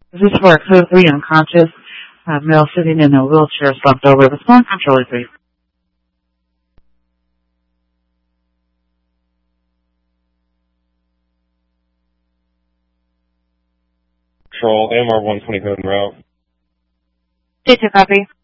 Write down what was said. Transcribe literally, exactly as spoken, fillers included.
This is for a code three unconscious uh, male sitting in a wheelchair slumped over. Respond controller three. Control, M R one twenty code en route. Take two copy.